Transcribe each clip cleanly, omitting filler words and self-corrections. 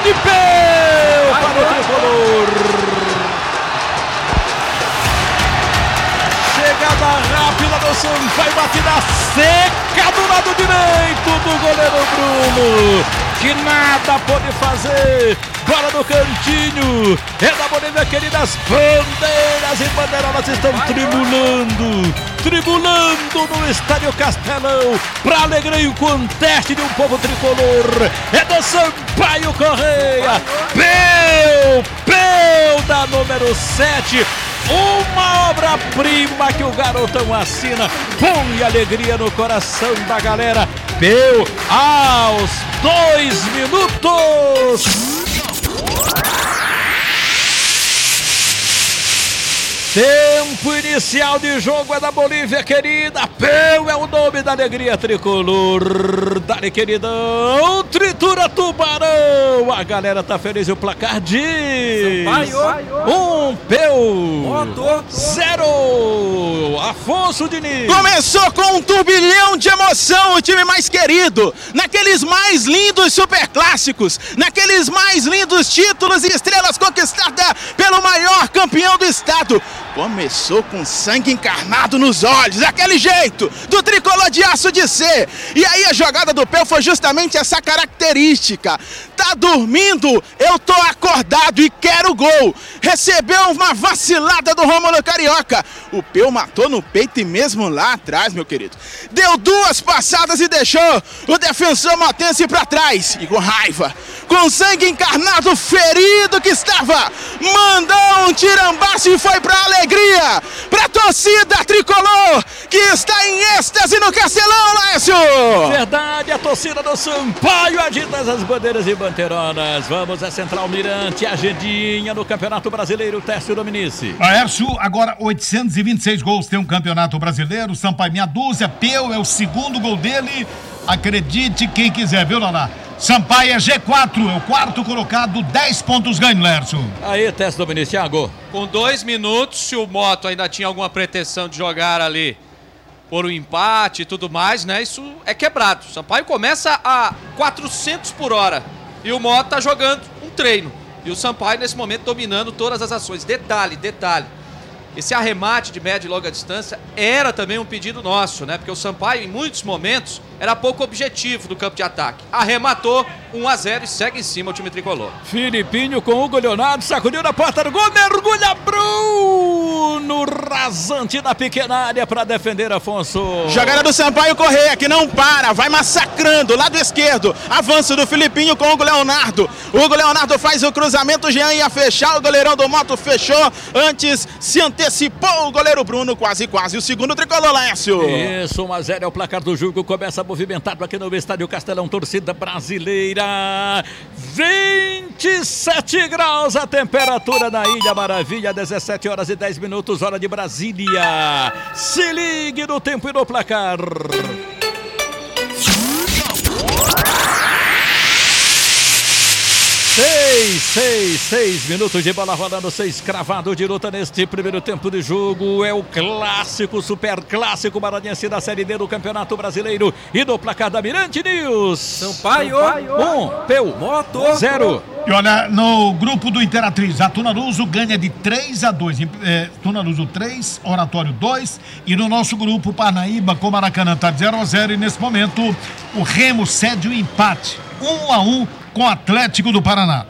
de Peu para o tricolor. Chegada rápida do Sampaio, batida seca do lado direito do goleiro Bruno, que nada pode fazer. Bola no cantinho, é da Bolívia querida, as bandeiras e bandeirolas estão tribulando no Estádio Castelão, para alegria e conteste de um povo tricolor. É do Sampaio Correia, Peu da número 7. Uma obra-prima que o garotão assina. Põe alegria no coração da galera. Peu aos 2 minutos. Tempo inicial de jogo é da Bolívia querida. Peu é o nome da alegria tricolor. Dale, queridão, tritura Tubarão. A galera tá feliz. O placar de Peu 0. Afonso Diniz. Começou com um turbilhão de emoção, o time mais querido, naqueles mais lindos superclássicos, naqueles mais lindos títulos e estrelas conquistadas pelo maior campeão do estado. Começou com sangue encarnado nos olhos, aquele jeito do tricolor de aço de ser. E aí a jogada do Peu foi justamente essa característica. Tá dormindo, eu tô acordado e quero gol. Recebeu uma vacilada do Rômulo Carioca. O Peu matou no peito e mesmo lá atrás, meu querido, deu 2 passadas e deixou o defensor motense pra trás. E com raiva, com sangue encarnado, ferido que estava, mandou um tirambaço e foi pra alegria, pra torcida tricolor, que está em êxtase no Castelão, Laércio. Verdade, a torcida do Sampaio agita as bandeiras e bandeironas. Vamos a Central Mirante, agendinha no Campeonato Brasileiro, Tércio Dominici. Laércio, agora 826 gols tem um Campeonato Brasileiro, Sampaio meia dúzia, Peu é o segundo gol dele. Acredite quem quiser, viu, Naná? Sampaio é G4, é o 4º colocado, 10 pontos ganho, Lércio. Aí, Tércio Dominici, Thiago. Com 2 minutos, se o Moto ainda tinha alguma pretensão de jogar ali por um empate e tudo mais, né? Isso é quebrado. O Sampaio começa a 400 por hora e o Moto tá jogando um treino. E o Sampaio, nesse momento, dominando todas as ações. Detalhe. Esse arremate de média e longa distância era também um pedido nosso, né? Porque o Sampaio, em muitos momentos, era pouco objetivo do campo de ataque. Arrematou 1-0 e segue em cima o time tricolor. Filipinho com Hugo Leonardo, sacudiu na porta do gol, mergulha Bruno, rasante na pequena área para defender Afonso. Jogada do Sampaio Correia, que não para, vai massacrando, lado esquerdo, avanço do Filipinho com o Hugo Leonardo. O Hugo Leonardo faz o cruzamento, o Jean ia fechar, o goleirão do Moto fechou, antes se antecipou o goleiro Bruno, quase, o segundo tricolor, Laércio. Isso, 1-0 é o placar do jogo, começa movimentado aqui no Estádio Castelão, torcida brasileira. 27 graus a temperatura na Ilha Maravilha, 17 horas e 10 minutos, hora de Brasília. Se ligue no tempo e no placar. 6 minutos de bola rolando, 6 cravado de luta neste primeiro tempo de jogo. É o clássico, super clássico maranhense da Série D do Campeonato Brasileiro. E no placar da Mirante News: Sampaio 1, Peu Moto 0. E olha, no grupo do Interatriz, a Tunaluso ganha de 3-2. Tunaluso 3, Oratório 2. E no nosso grupo, Parnaíba com Maracanã tá 0-0. E nesse momento, o Remo cede o empate 1-1 com o Atlético do Paraná.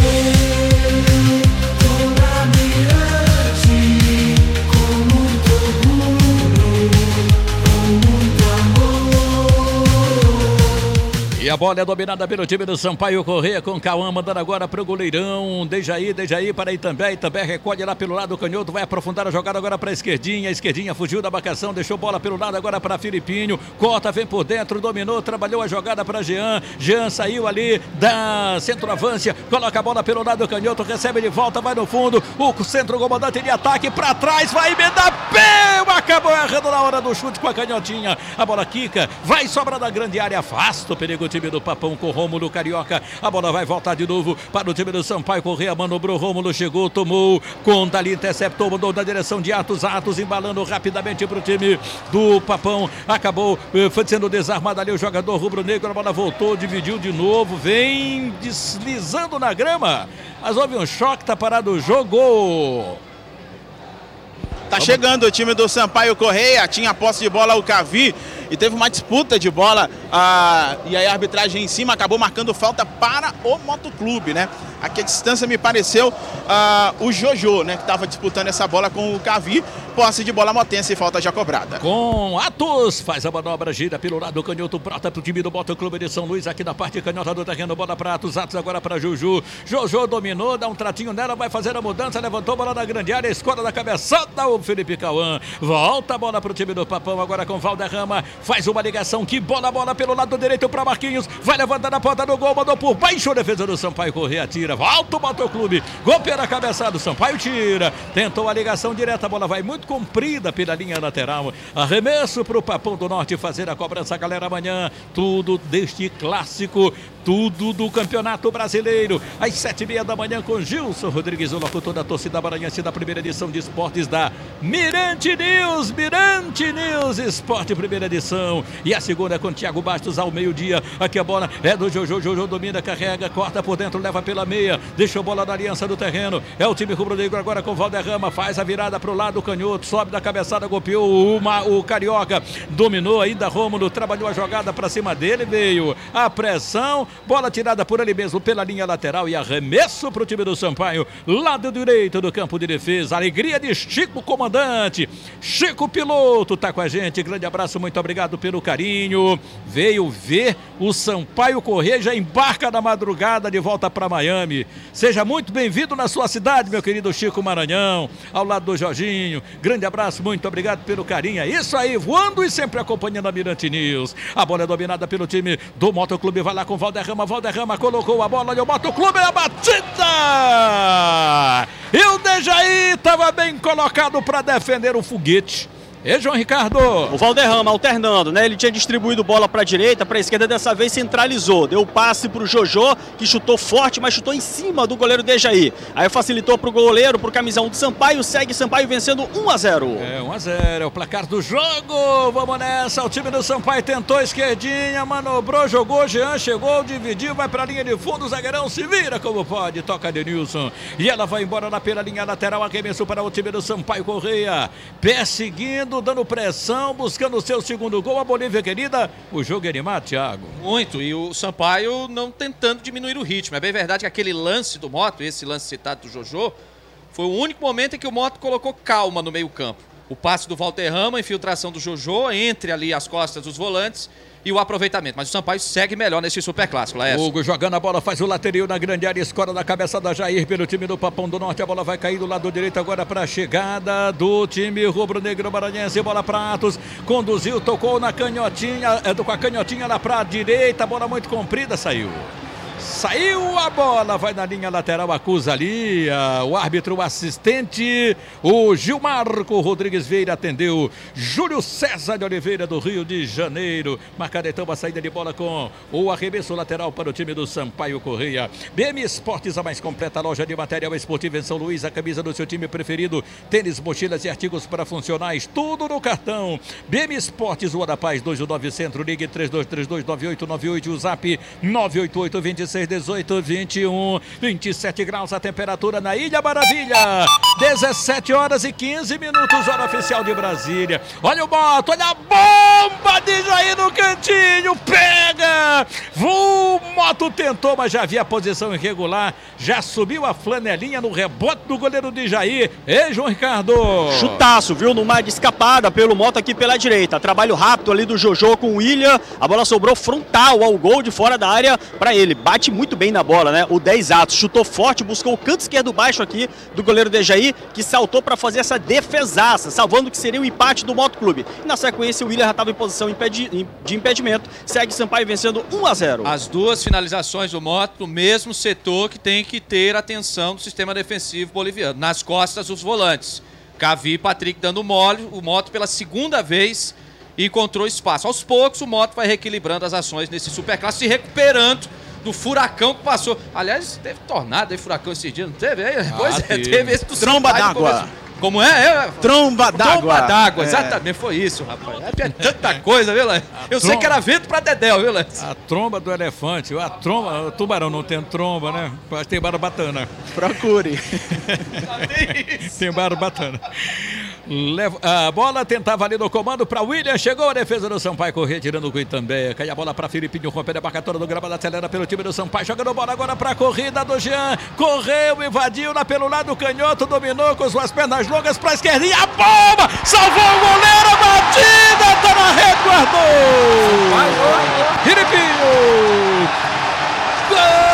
E a bola é dominada pelo time do Sampaio Correia, com Cauã mandando agora pro goleirão. Deixa aí para Itambé. Itambé recolhe lá pelo lado canhoto, vai aprofundar a jogada agora pra esquerdinha. A esquerdinha fugiu da marcação, deixou bola pelo lado agora para Filipinho. Corta, vem por dentro, dominou, trabalhou a jogada para Jean. Jean saiu ali da centroavância, coloca a bola pelo lado canhoto, recebe de volta, vai no fundo. O centro comandante de ataque pra trás, vai emendar. Peu acabou errando na hora do chute com a canhotinha. A bola quica, vai sobrar da grande área, afasta o perigo time do Papão com Rômulo Carioca. A bola vai voltar de novo para o time do Sampaio Corrêa. Manobrou, Rômulo chegou, tomou, conta ali, interceptou, mandou na direção de Atos. Atos embalando rapidamente para o time do Papão. Acabou foi sendo desarmado ali o jogador rubro-negro. A bola voltou, dividiu de novo, vem deslizando na grama. Mas houve um choque, tá parado o jogo. Tá chegando o time do Sampaio Corrêa, tinha posse de bola o Cavi e teve uma disputa de bola e aí a arbitragem em cima acabou marcando falta para o Motoclube, né? Aqui a distância me pareceu o Jojo, né? Que estava disputando essa bola com o Cavi, posse de bola motense e falta já cobrada. Com Atos, faz a manobra, gira pelo lado canhoto, brota pro time do Motoclube de São Luís, aqui na parte canhota do terreno, bola para Atos, Atos agora para Juju. Jojo dominou, dá um tratinho nela, vai fazer a mudança, levantou a bola na grande área, escola da cabeçada, o Felipe Cauã. Volta a bola pro time do Papão, agora com Valderrama, faz uma ligação, que bola pelo lado direito para Marquinhos, vai levantar na ponta do gol, mandou por baixo, a defesa do Sampaio Corrêa, tira, volta o Motoclube, golpeia na cabeçada, o Sampaio tira, tentou a ligação direta, a bola vai muito comprida pela linha lateral, arremesso pro Papão do Norte fazer a cobrança, galera, amanhã, tudo deste clássico, tudo do Campeonato Brasileiro, às 7h30 da manhã com Gilson Rodrigues, o locutor da torcida maranhense da primeira edição de esportes da Mirante News Esporte, primeira edição, e a segunda é com Thiago Bastos ao meio-dia, aqui a bola é do Jojo, Jojo domina, carrega, corta por dentro, leva pela meia, deixa a bola na aliança do terreno, é o time rubro-negro agora com Valderrama, faz a virada pro lado canhoto, sobe da cabeçada, golpeou o Carioca, dominou ainda Rômulo, trabalhou a jogada pra cima dele, veio a pressão, bola tirada por ele mesmo pela linha lateral e arremesso pro time do Sampaio, lado direito do campo de defesa, alegria de Chico, comandante, Chico Piloto tá com a gente, grande abraço, muito obrigado pelo carinho, veio ver o Sampaio Corrêa, já embarca na madrugada de volta para Miami, seja muito bem-vindo na sua cidade, meu querido Chico Maranhão, ao lado do Jorginho, grande abraço, muito obrigado pelo carinho, é isso aí, voando e sempre acompanhando a Mirante News, a bola é dominada pelo time do Motoclube, vai lá com Valderrama colocou a bola e o Motoclube é a batida, e o Dejaí estava bem colocado para defender o foguete. E João Ricardo? O Valderrama alternando, né? Ele tinha distribuído bola para a direita, para a esquerda, dessa vez centralizou. Deu passe para o Jojo, que chutou forte, mas chutou em cima do goleiro Dejaí. Aí facilitou para o goleiro, para o camisão do Sampaio. Segue Sampaio vencendo 1-0. É 1-0, é o placar do jogo. Vamos nessa, o time do Sampaio tentou a esquerdinha, manobrou, jogou, Jean chegou, dividiu, vai para a linha de fundo, o zagueirão se vira como pode, toca Denilson. E ela vai embora lá pela linha lateral, arremesso para o time do Sampaio Corrêa. Perseguindo, dando pressão, buscando o seu segundo gol, a Bolívia querida, o jogo é animado, Thiago. Muito, e o Sampaio não tentando diminuir o ritmo, é bem verdade que aquele lance do Moto, esse lance citado do Jojo, foi o único momento em que o Moto colocou calma no meio campo. O passe do Valderrama, a infiltração do Jojo, entre ali as costas dos volantes, e o aproveitamento, mas o Sampaio segue melhor nesse superclássico, Laércio. Hugo jogando a bola, faz o lateral na grande área, escola da cabeça da Jair pelo time do Papão do Norte, a bola vai cair do lado direito agora para a chegada do time rubro-negro maranhense, bola para Atos, conduziu, tocou na canhotinha, com a canhotinha lá para a direita, bola muito comprida, saiu a bola, vai na linha lateral, acusa ali o árbitro, o assistente, o Gilmarco Rodrigues Vieira atendeu, Júlio César de Oliveira do Rio de Janeiro, marcada então a saída de bola com o arremesso lateral para o time do Sampaio Corrêa. BM Esportes, a mais completa loja de material esportivo em São Luís, a camisa do seu time preferido, tênis, mochilas e artigos para funcionais, tudo no cartão. BM Esportes, Rua da Paz, 219 Centro, ligue 32329898, o zap 988-26-18-21, 27 graus a temperatura na Ilha Maravilha, 17 horas e 15 minutos, hora oficial de Brasília. Olha o Moto, olha a bomba de Jair no cantinho, pega! O Moto tentou, mas já havia a posição irregular, já subiu a flanelinha no rebote do goleiro de Jair. Ei, João Ricardo! Chutaço, viu? Numa de escapada pelo Moto aqui pela direita. Trabalho rápido ali do Jojo com o William. A bola sobrou frontal ao gol de fora da área para ele. Bate muito bem na bola, né? O 10 Atos chutou forte, buscou o canto esquerdo baixo aqui do goleiro Dejaí, que saltou para fazer essa defesaça, salvando o que seria o empate do Motoclube. E na sequência o William já estava em posição de impedimento. Segue Sampaio vencendo 1-0. As duas finalizações do Moto no mesmo setor que tem que ter atenção do sistema defensivo boliviano. Nas costas os volantes. Cavi e Patrick dando mole, o Moto pela segunda vez e encontrou espaço. Aos poucos o Mota vai reequilibrando as ações nesse Superclássico, se recuperando do furacão que passou. Aliás, teve tornado aí, furacão esses dias, não teve? Teve esse do Tromba d'água. Como é? Tromba d'água. Tromba d'água, exatamente, foi isso, rapaz. É tanta coisa, viu, Lé? Eu sei que era vento pra Dedéu, viu, Lé? A tromba do elefante, o tubarão não tem tromba, né? Mas tem barbatana. Procure. Tem barbatana. A bola tentava ali no comando para William, chegou a defesa do Sampaio Corrêa, tirando o Guitambé, cai a bola para Filipinho, romper a marcatória do gramado, acelera pelo time do Sampaio, jogando bola agora para a corrida do Jean, correu, invadiu lá pelo lado canhoto, dominou com suas pernas longas para a esquerda, e a bomba, salvou o goleiro, batida, tá na rede, guardou, Filipinho, gol!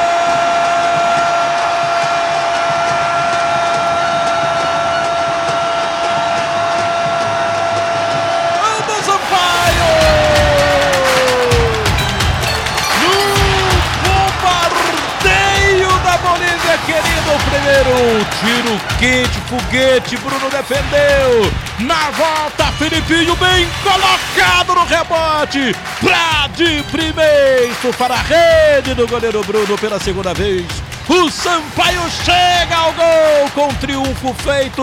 Querido, o primeiro tiro quente, foguete, Bruno defendeu, na volta, Filipinho bem colocado no rebote, pra de primeiro para a rede do goleiro Bruno pela segunda vez, o Sampaio chega ao gol com triunfo feito